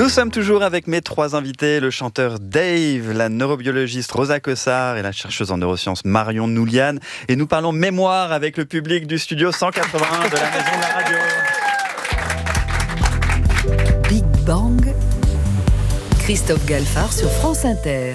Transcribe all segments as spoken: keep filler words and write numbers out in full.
Nous sommes toujours avec mes trois invités, le chanteur Dave, la neurobiologiste Rosa Cossard et la chercheuse en neurosciences Marion Noulian. Et nous parlons mémoire avec le public du studio cent quatre-vingt-un de la Maison de la Radio. Big Bang, Christophe Galfard sur France Inter.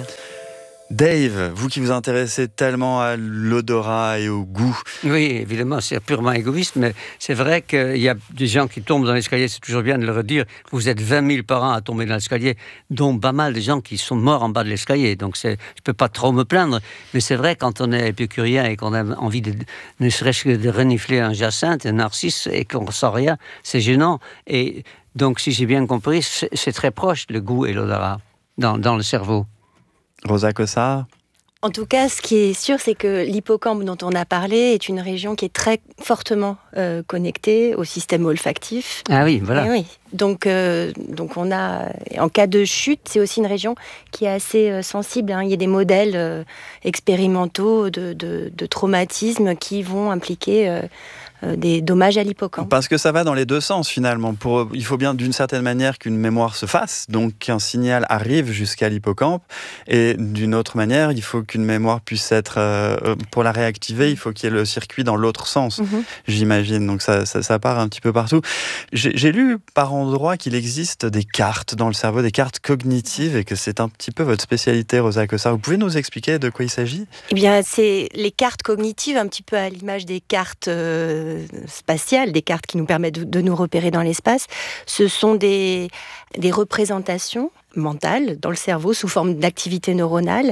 Dave, vous qui vous intéressez tellement à l'odorat et au goût. Oui, évidemment, c'est purement égoïste, mais c'est vrai qu'il y a des gens qui tombent dans l'escalier, c'est toujours bien de le redire. Vous êtes vingt mille par an à tomber dans l'escalier, dont pas mal de gens qui sont morts en bas de l'escalier. Donc c'est, je ne peux pas trop me plaindre, mais c'est vrai, quand on est épicurien et qu'on a envie de, ne serait-ce que de renifler un jacinthe, un narcisse, et qu'on ne ressent rien, c'est gênant. Et donc, si j'ai bien compris, c'est, c'est très proche, le goût et l'odorat, dans, dans le cerveau. Rosa Cossard. En tout cas, ce qui est sûr, c'est que l'hippocampe dont on a parlé est une région qui est très fortement euh, connectée au système olfactif. Ah oui, voilà. Et oui. Donc, euh, donc on a, en cas de chute, c'est aussi une région qui est assez euh, sensible. Hein. Il y a des modèles euh, expérimentaux de, de, de traumatisme qui vont impliquer euh, euh, des dommages à l'hippocampe. Parce que ça va dans les deux sens finalement. Pour, il faut bien d'une certaine manière qu'une mémoire se fasse, donc qu'un signal arrive jusqu'à l'hippocampe, et d'une autre manière, il faut qu'une mémoire puisse être, euh, pour la réactiver, il faut qu'il y ait le circuit dans l'autre sens, mm-hmm. j'imagine. Donc ça, ça, ça part un petit peu partout. J'ai, j'ai lu par endroit qu'il existe des cartes dans le cerveau, des cartes cognitives, et que c'est un petit peu votre spécialité, Rosa Cossard. Vous pouvez nous expliquer de quoi il s'agit ? Eh bien, c'est les cartes cognitives, un petit peu à l'image des cartes euh, spatiales, des cartes qui nous permettent de, de nous repérer dans l'espace. Ce sont des, des représentations mentales dans le cerveau sous forme d'activité neuronale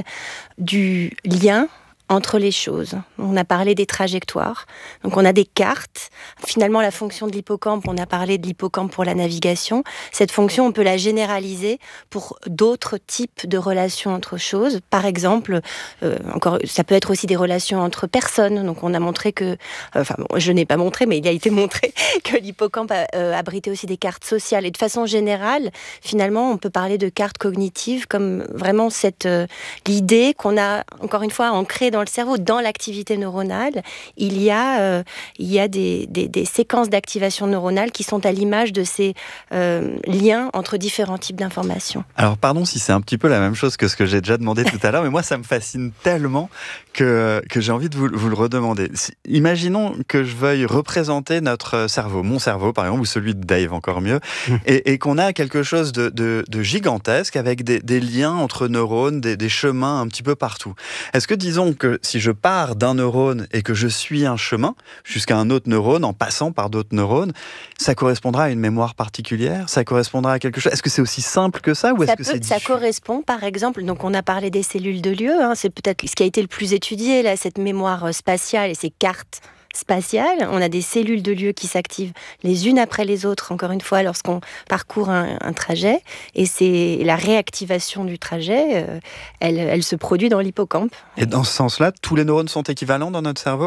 du lien entre les choses. On a parlé des trajectoires, donc on a des cartes. Finalement, la fonction de l'hippocampe, on a parlé de l'hippocampe pour la navigation. Cette fonction, on peut la généraliser pour d'autres types de relations entre choses. Par exemple, euh, encore, ça peut être aussi des relations entre personnes. Donc on a montré que, euh, enfin, bon, je n'ai pas montré, mais il a été montré que l'hippocampe a, euh, abritait aussi des cartes sociales. Et de façon générale, finalement, on peut parler de cartes cognitives comme vraiment cette euh, l'idée qu'on a, encore une fois, ancrée dans le cerveau, dans l'activité neuronale, il y a, euh, il y a des, des, des séquences d'activation neuronale qui sont à l'image de ces euh, liens entre différents types d'informations. Alors, pardon si c'est un petit peu la même chose que ce que j'ai déjà demandé tout à l'heure, mais moi, ça me fascine tellement que, que j'ai envie de vous, vous le redemander. Imaginons que je veuille représenter notre cerveau, mon cerveau, par exemple, ou celui de Dave, encore mieux, mmh. et, et qu'on a quelque chose de, de, de gigantesque avec des, des liens entre neurones, des, des chemins un petit peu partout. Est-ce que, disons que si je pars d'un neurone et que je suis un chemin jusqu'à un autre neurone en passant par d'autres neurones, ça correspondra à une mémoire particulière ? Ça correspondra à quelque chose ? Est-ce que c'est aussi simple que ça ou est-ce ça que peut, c'est ça diffus ? correspond, par exemple, donc on a parlé des cellules de lieu, hein, c'est peut-être ce qui a été le plus étudié, là, cette mémoire spatiale et ces cartes spatiale. On a des cellules de lieu qui s'activent les unes après les autres, encore une fois, lorsqu'on parcourt un, un trajet. Et c'est la réactivation du trajet, euh, elle, elle se produit dans l'hippocampe. Et dans ce sens-là, tous les neurones sont équivalents dans notre cerveau ?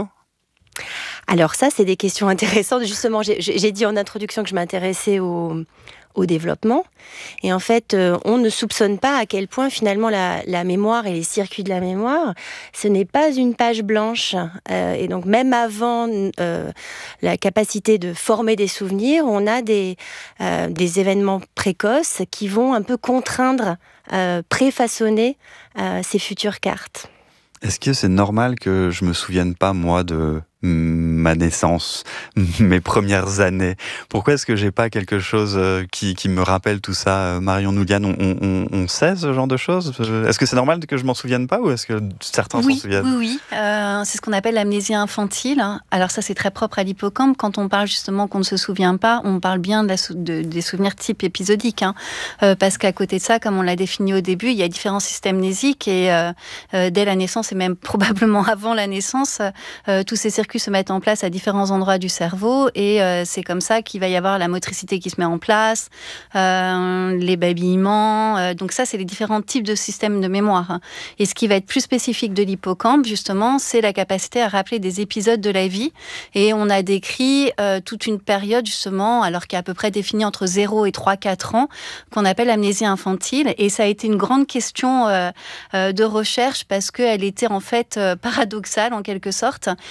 Alors ça, c'est des questions intéressantes. Justement, j'ai, j'ai dit en introduction que je m'intéressais au... au développement. Et en fait, euh, on ne soupçonne pas à quel point, finalement, la, la mémoire et les circuits de la mémoire, ce n'est pas une page blanche. Euh, et donc, même avant euh, la capacité de former des souvenirs, on a des, euh, des événements précoces qui vont un peu contraindre, euh, préfaçonner euh, ces futures cartes. Est-ce que c'est normal que je me souvienne pas, moi, de ma naissance, mes premières années? Pourquoi est-ce que j'ai pas quelque chose qui, qui me rappelle tout ça? Marion Noulian, on, on, on sait ce genre de choses? Est-ce que c'est normal que je m'en souvienne pas ou est-ce que certains oui, s'en souviennent? Oui, oui. Euh, c'est ce qu'on appelle l'amnésie infantile. Alors ça, c'est très propre à l'hippocampe. Quand on parle justement qu'on ne se souvient pas, on parle bien de la sou- de, des souvenirs type épisodiques. Hein. Euh, parce qu'à côté de ça, comme on l'a défini au début, il y a différents systèmes mnésiques et euh, euh, dès la naissance et même probablement avant la naissance, euh, tous ces circuits se mettent en place à différents endroits du cerveau et euh, c'est comme ça qu'il va y avoir la motricité qui se met en place, euh, les babillements. Euh, donc ça, c'est les différents types de systèmes de mémoire. Et ce qui va être plus spécifique de l'hippocampe, justement, c'est la capacité à rappeler des épisodes de la vie. Et on a décrit euh, toute une période, justement, alors qui est à peu près définie entre zéro et trois à quatre ans, qu'on appelle l'amnésie infantile. Et ça a été une grande question euh, euh, de recherche parce qu'elle était en fait euh, paradoxale, en quelque sorte, étant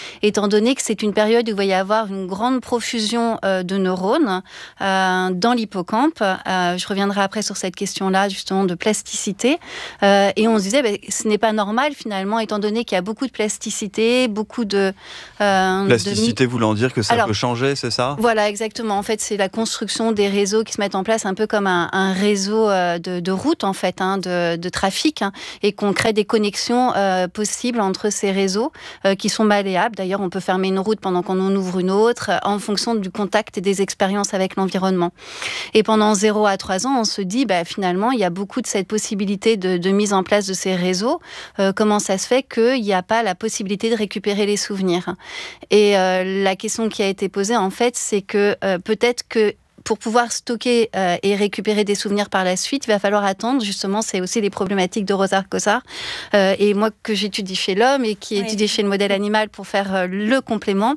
étant donné que c'est une période où il va y avoir une grande profusion euh, de neurones euh, dans l'hippocampe. Euh, je reviendrai après sur cette question-là, justement, de plasticité. Euh, et on se disait, bah, ce n'est pas normal, finalement, étant donné qu'il y a beaucoup de plasticité, beaucoup de... Euh, plasticité de... voulant dire que ça Alors, peut changer, c'est ça ? Voilà, exactement. En fait, c'est la construction des réseaux qui se mettent en place un peu comme un, un réseau euh, de, de routes, en fait, hein, de, de trafic, hein, et qu'on crée des connexions euh, possibles entre ces réseaux euh, qui sont malléables. D'ailleurs, on peut fermer une route pendant qu'on en ouvre une autre, euh, en fonction du contact et des expériences avec l'environnement. Et pendant zéro à trois ans, on se dit, bah, finalement, il y a beaucoup de cette possibilité de, de mise en place de ces réseaux. Euh, comment ça se fait qu'il n'y a pas la possibilité de récupérer les souvenirs ? Et euh, la question qui a été posée, en fait, c'est que euh, peut-être que pour pouvoir stocker euh, et récupérer des souvenirs par la suite, il va falloir attendre. Justement, c'est aussi les problématiques de Rosa Cossard. Euh, et moi, que j'étudie chez l'homme et qui étudie oui. chez le modèle animal pour faire euh, le complément,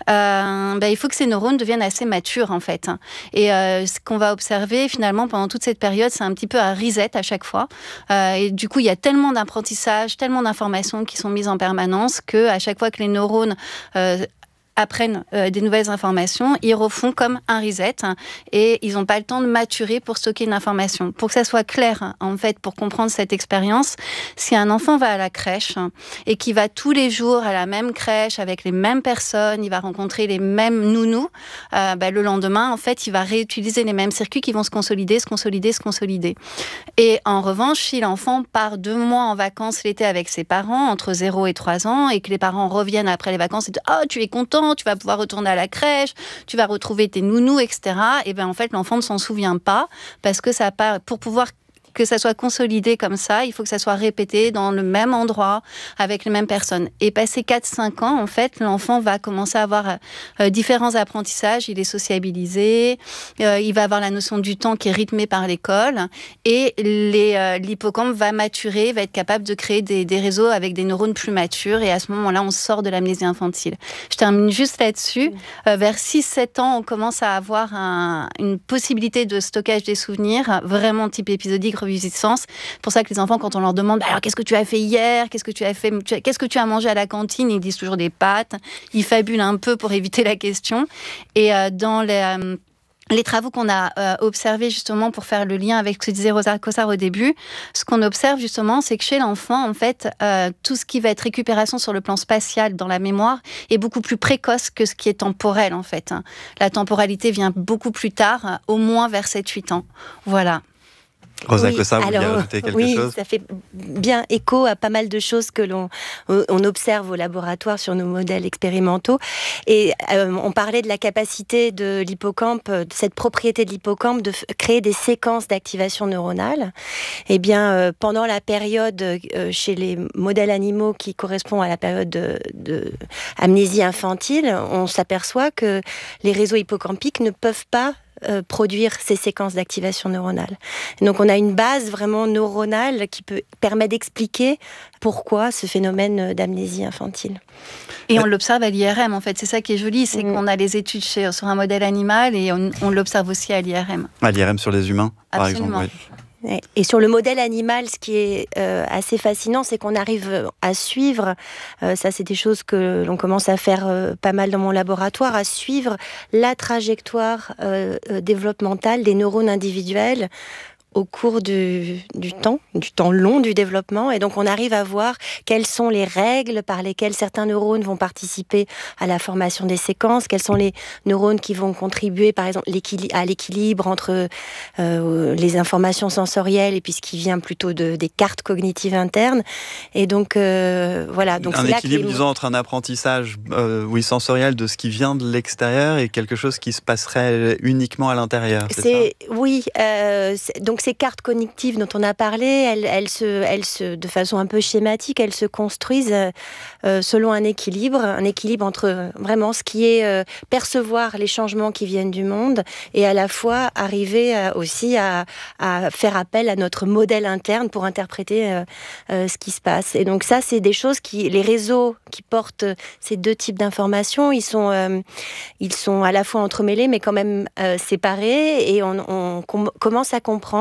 euh, bah, il faut que ces neurones deviennent assez matures, en fait. Et euh, ce qu'on va observer, finalement, pendant toute cette période, c'est un petit peu un reset à chaque fois. Euh, et du coup, il y a tellement d'apprentissage, tellement d'informations qui sont mises en permanence qu'à chaque fois que les neurones... Euh, apprennent euh, des nouvelles informations, ils refont comme un reset hein, et ils n'ont pas le temps de maturer pour stocker une information. Pour que ça soit clair, hein, en fait, pour comprendre cette expérience, si un enfant va à la crèche hein, et qui va tous les jours à la même crèche avec les mêmes personnes, il va rencontrer les mêmes nounous, euh, bah, le lendemain, en fait, il va réutiliser les mêmes circuits qui vont se consolider, se consolider, se consolider. Et en revanche, si l'enfant part deux mois en vacances l'été avec ses parents, entre zéro et trois ans, et que les parents reviennent après les vacances et disent « Oh, tu es content !» tu vas pouvoir retourner à la crèche, tu vas retrouver tes nounous, et cetera. Et bien en fait, l'enfant ne s'en souvient pas parce que ça a pas, pour pouvoir que ça soit consolidé comme ça, il faut que ça soit répété dans le même endroit, avec les mêmes personnes. Et passé quatre à cinq ans, en fait, l'enfant va commencer à avoir euh, différents apprentissages. Il est sociabilisé, euh, il va avoir la notion du temps qui est rythmée par l'école, et les, euh, l'hippocampe va maturer, va être capable de créer des, des réseaux avec des neurones plus matures, et à ce moment-là, on sort de l'amnésie infantile. Je termine juste là-dessus. Euh, vers six à sept ans, on commence à avoir un, une possibilité de stockage des souvenirs, vraiment type épisodique, revisitance. C'est pour ça que les enfants, quand on leur demande alors qu'est-ce que tu as fait hier, qu'est-ce que tu as fait, qu'est-ce que tu as mangé à la cantine, ils disent toujours des pâtes. Ils fabulent un peu pour éviter la question. Et euh, dans les euh, Les travaux qu'on a euh, observés justement pour faire le lien avec ce que disait Rosa Cossard au début, ce qu'on observe justement, c'est que chez l'enfant, en fait, euh, tout ce qui va être récupération sur le plan spatial dans la mémoire est beaucoup plus précoce que ce qui est temporel, en fait. La temporalité vient beaucoup plus tard, au moins vers sept à huit ans. Voilà. Rosa Cossard, vous vouliez rajouter quelque oui, chose ? Oui, ça fait bien écho à pas mal de choses que l'on on observe au laboratoire sur nos modèles expérimentaux. Et euh, on parlait de la capacité de l'hippocampe, de cette propriété de l'hippocampe de f- créer des séquences d'activation neuronale. Eh bien, euh, pendant la période euh, chez les modèles animaux qui correspond à la période de, de amnésie infantile, on s'aperçoit que les réseaux hippocampiques ne peuvent pas Euh, produire ces séquences d'activation neuronale. Donc on a une base vraiment neuronale qui peut, permet d'expliquer pourquoi ce phénomène d'amnésie infantile. Et on l'observe à l'I R M en fait, c'est ça qui est joli, c'est mmh. qu'on a les études chez, sur un modèle animal et on, on l'observe aussi à l'I R M. À l'I R M sur les humains, par Absolument. exemple. Oui. Et sur le modèle animal, ce qui est euh, assez fascinant, c'est qu'on arrive à suivre, euh, ça c'est des choses que l'on commence à faire euh, pas mal dans mon laboratoire, à suivre la trajectoire euh, euh, développementale des neurones individuels au cours du, du temps, du temps long du développement. Et donc, on arrive à voir quelles sont les règles par lesquelles certains neurones vont participer à la formation des séquences, quels sont les neurones qui vont contribuer, par exemple, l'équili- à l'équilibre entre euh, les informations sensorielles et puis ce qui vient plutôt de, des cartes cognitives internes. Et donc, euh, voilà. Donc, un c'est équilibre, là que les... disons, entre un apprentissage euh, oui, sensoriel de ce qui vient de l'extérieur et quelque chose qui se passerait uniquement à l'intérieur, c'est, c'est ça ? Oui. Euh, c'est, donc, ces cartes cognitives dont on a parlé, elles, elles, se, elles se, de façon un peu schématique, elles se construisent euh, selon un équilibre, un équilibre entre vraiment ce qui est euh, percevoir les changements qui viennent du monde et à la fois arriver à, aussi à, à faire appel à notre modèle interne pour interpréter euh, euh, ce qui se passe. Et donc ça, c'est des choses qui, les réseaux qui portent ces deux types d'informations, ils sont, euh, ils sont à la fois entremêlés mais quand même euh, séparés et on, on com- commence à comprendre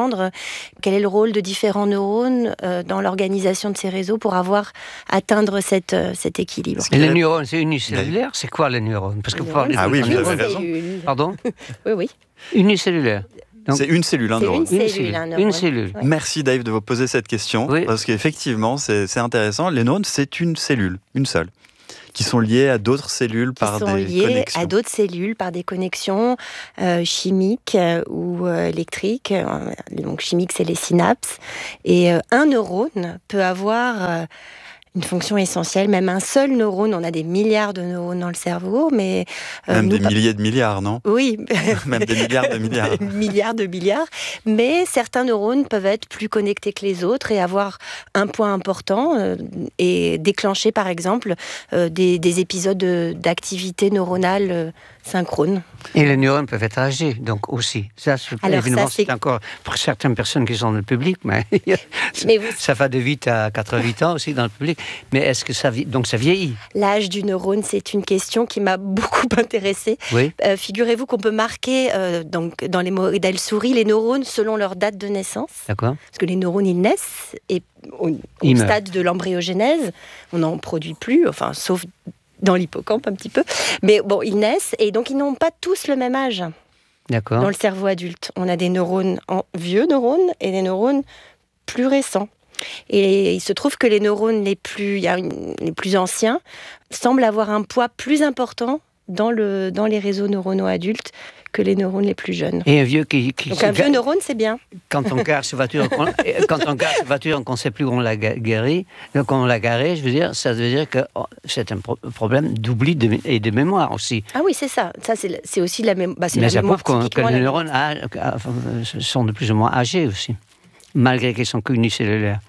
comprendre quel est le rôle de différents neurones euh, dans l'organisation de ces réseaux pour avoir atteindre cette, euh, cet équilibre. Et les neurones, c'est unicellulaire? C'est quoi les neurones? Parce que vous parlez ah oui, vous avez raison. Pardon? Oui, oui. Unicellullaire. Donc, c'est une cellule, un neurone. Une cellule, un neurone. Une cellule. Ouais. Merci Dave de vous poser cette question, oui. Parce qu'effectivement, c'est, c'est intéressant. Les neurones, c'est une cellule, une seule, qui sont liées à d'autres cellules qui par sont des liées connexions. à d'autres cellules par des connexions euh, chimiques euh, ou euh, électriques. Donc chimiques, c'est les synapses. Et euh, un neurone peut avoir euh, une fonction essentielle, même un seul neurone. On a des milliards de neurones dans le cerveau, mais... Euh, même nous, des milliers de milliards, non? Oui. Même des milliards de milliards. milliards de milliards. Mais certains neurones peuvent être plus connectés que les autres et avoir un point important euh, et déclencher, par exemple, euh, des, des épisodes de, d'activité neuronale euh, synchrone. Et les neurones peuvent être âgés, donc aussi. Ça, Alors, évidemment, ça, c'est... c'est encore pour certaines personnes qui sont dans le public, mais, mais vous... ça va de huit à quatre-vingts ans aussi dans le public. Mais est-ce que ça, donc ça vieillit? L'âge du neurone, c'est une question qui m'a beaucoup intéressée. Oui. Euh, figurez-vous qu'on peut marquer euh, donc, dans les modèles souris les neurones selon leur date de naissance. D'accord. Parce que les neurones, ils naissent et au, au stade de l'embryogénèse, on n'en produit plus, enfin, sauf dans l'hippocampe un petit peu. Mais bon, ils naissent et donc ils n'ont pas tous le même âge. D'accord. Dans le cerveau adulte, on a des neurones, en, vieux neurones et des neurones plus récents. Et il se trouve que les neurones les plus, les plus anciens semblent avoir un poids plus important dans, le, dans les réseaux neuronaux adultes que les neurones les plus jeunes. Et un vieux qui... qui Donc un vieux neurone, c'est bien. Quand on gare sa voiture, quand on gare sa voiture, qu'on ne sait plus où on l'a garée, quand on l'a garée, je veux dire, ça veut dire que oh, c'est un pro- problème d'oubli de, et de mémoire aussi. Ah oui, c'est ça. Ça c'est, c'est aussi la, mémo- bah, c'est Mais la ça mémoire. prouve que les neurones a, a, sont de plus ou moins âgés aussi, malgré qu'ils sont unicellulaires.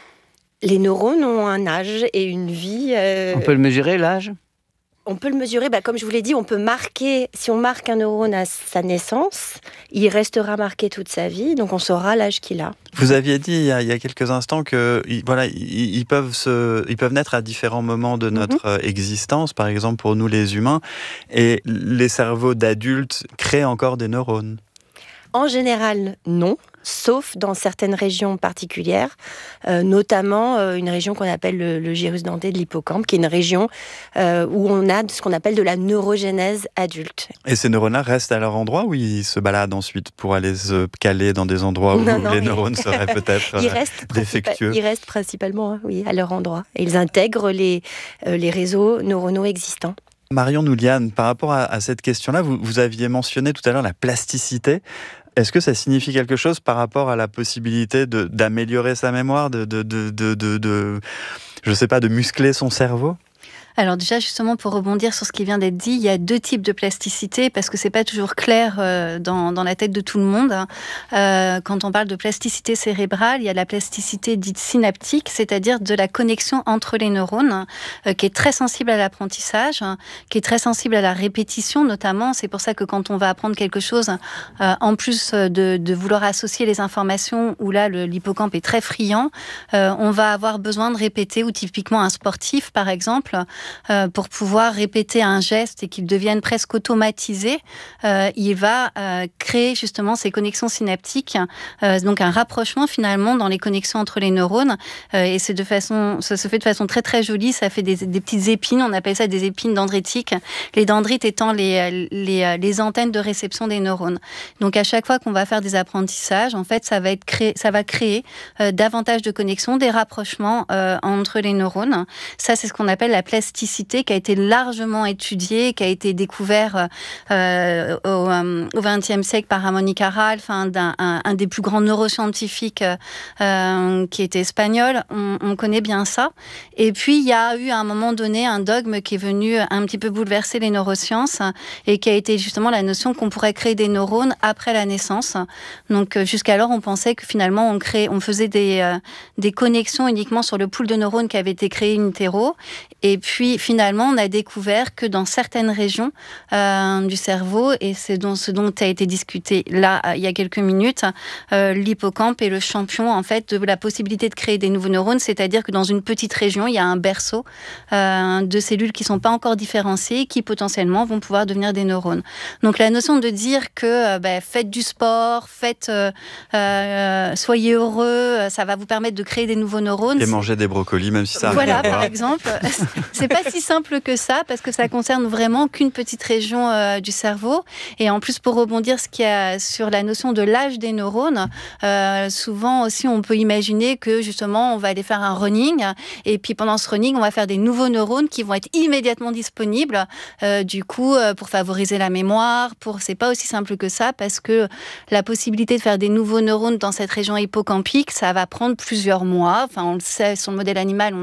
Les neurones ont un âge et une vie... Euh... On peut le mesurer, l'âge ? On peut le mesurer, bah, comme je vous l'ai dit, on peut marquer, si on marque un neurone à sa naissance, il restera marqué toute sa vie, donc on saura l'âge qu'il a. Vous aviez dit il y a, il y a quelques instants que voilà, ils, ils, peuvent se, ils peuvent naître à différents moments de notre mm-hmm. existence, par exemple pour nous les humains, et les cerveaux d'adultes créent encore des neurones. En général, non. Sauf dans certaines régions particulières, euh, notamment euh, une région qu'on appelle le, le gyrus denté de l'hippocampe, qui est une région euh, où on a ce qu'on appelle de la neurogénèse adulte. Et ces neurones-là restent à leur endroit ou ils se baladent ensuite pour aller se caler dans des endroits où non, non, les neurones seraient peut-être ils restent défectueux? Ils restent principalement hein, oui, à leur endroit. Et ils intègrent les, euh, les réseaux neuronaux existants. Marion Noulian, par rapport à, à cette question-là, vous, vous aviez mentionné tout à l'heure la plasticité. Est-ce que ça signifie quelque chose par rapport à la possibilité de, d'améliorer sa mémoire, de, de, de, de, de, de, je sais pas, de muscler son cerveau ? Alors déjà, justement, pour rebondir sur ce qui vient d'être dit, il y a deux types de plasticité, parce que c'est pas toujours clair euh, dans, dans la tête de tout le monde. Euh, quand on parle de plasticité cérébrale, il y a la plasticité dite synaptique, c'est-à-dire de la connexion entre les neurones, euh, qui est très sensible à l'apprentissage, hein, qui est très sensible à la répétition, notamment. C'est pour ça que quand on va apprendre quelque chose, euh, en plus de, de vouloir associer les informations, où là, le, l'hippocampe est très friand, euh, on va avoir besoin de répéter, ou typiquement un sportif, par exemple, Euh, pour pouvoir répéter un geste et qu'il devienne presque automatisé, euh, il va euh, créer justement ces connexions synaptiques, euh, donc un rapprochement finalement dans les connexions entre les neurones, euh, et c'est de façon, ça se fait de façon très très jolie, ça fait des, des petites épines, on appelle ça des épines dendritiques, les dendrites étant les, les, les antennes de réception des neurones. Donc à chaque fois qu'on va faire des apprentissages, en fait ça va, être créé, ça va créer euh, davantage de connexions, des rapprochements euh, entre les neurones. Ça c'est ce qu'on appelle la plasticité, qui a été largement étudiée, qui a été découvert euh, au, euh, au vingtième siècle par Ramón y Cajal, enfin, d'un, un, un des plus grands neuroscientifiques euh, qui était espagnol. On, on connaît bien ça. Et puis, il y a eu à un moment donné un dogme qui est venu un petit peu bouleverser les neurosciences et qui a été justement la notion qu'on pourrait créer des neurones après la naissance. Donc, jusqu'alors, on pensait que finalement, on, créait, on faisait des, euh, des connexions uniquement sur le pool de neurones qui avait été créé in utero. Et puis, puis finalement, on a découvert que dans certaines régions euh, du cerveau, et c'est dont, ce dont a été discuté là il y a quelques minutes, euh, l'hippocampe est le champion en fait de la possibilité de créer des nouveaux neurones, c'est-à-dire que dans une petite région, il y a un berceau euh, de cellules qui ne sont pas encore différenciées, qui potentiellement vont pouvoir devenir des neurones. Donc la notion de dire que euh, bah, faites du sport, faites, euh, euh, soyez heureux, ça va vous permettre de créer des nouveaux neurones. Et manger des brocolis, même si ça arrive. Voilà, par exemple. C'est pas si simple que ça, parce que ça concerne vraiment qu'une petite région euh, du cerveau. Et en plus, pour rebondir ce qu'il y a sur la notion de l'âge des neurones, euh, souvent aussi, on peut imaginer que justement, on va aller faire un running, et puis pendant ce running, on va faire des nouveaux neurones qui vont être immédiatement disponibles. Euh, du coup, euh, pour favoriser la mémoire, pour c'est pas aussi simple que ça, parce que la possibilité de faire des nouveaux neurones dans cette région hippocampique, ça va prendre plusieurs mois. Enfin, on le sait, sur le modèle animal, on